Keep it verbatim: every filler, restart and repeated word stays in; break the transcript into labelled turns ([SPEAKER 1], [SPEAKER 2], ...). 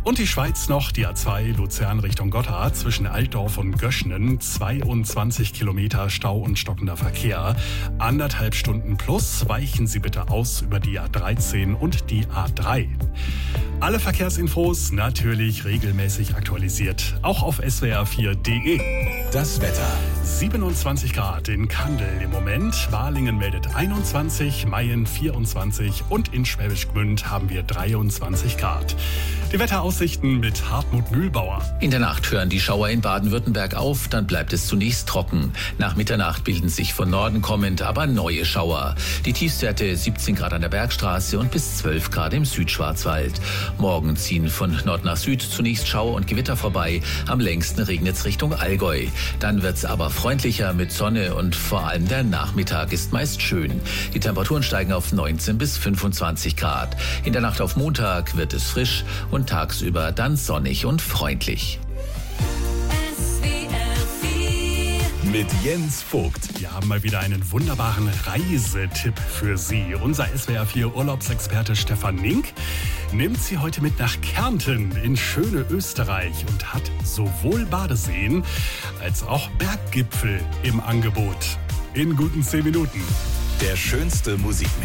[SPEAKER 1] Und die Schweiz noch, die A zwei Luzern Richtung Gotthard zwischen Altdorf und Göschnen, zweiundzwanzig Kilometer Stau und stockender Verkehr. Anderthalb Stunden plus, weichen Sie bitte aus über die A dreizehn und die A drei. Alle Verkehrsinfos natürlich regelmäßig aktualisiert, auch auf S W R vier Punkt de.
[SPEAKER 2] Das Wetter.
[SPEAKER 1] siebenundzwanzig Grad in Kandel im Moment, Balingen meldet einundzwanzig, Mayen vierundzwanzig und in Schwäbisch Gmünd haben wir dreiundzwanzig Grad. Die Wetteraussichten mit Hartmut Mühlbauer.
[SPEAKER 3] In der Nacht hören die Schauer in Baden-Württemberg auf, dann bleibt es zunächst trocken. Nach Mitternacht bilden sich von Norden kommend aber neue Schauer. Die Tiefstwerte siebzehn Grad an der Bergstraße und bis zwölf Grad im Südschwarzwald. Morgen ziehen von Nord nach Süd zunächst Schauer und Gewitter vorbei. Am längsten regnet es Richtung Allgäu. Dann wird es aber freundlicher mit Sonne und vor allem der Nachmittag ist meist schön. Die Temperaturen steigen auf neunzehn bis fünfundzwanzig Grad. In der Nacht auf Montag wird es frisch und tagsüber dann sonnig und freundlich.
[SPEAKER 2] Mit Jens Vogt.
[SPEAKER 1] Wir haben mal wieder einen wunderbaren Reisetipp für Sie. Unser S W R vier Urlaubsexperte Stefan Nink nimmt Sie heute mit nach Kärnten in schöne Österreich und hat sowohl Badeseen als auch Berggipfel im Angebot. In guten zehn Minuten.
[SPEAKER 2] Der schönste Musikmix.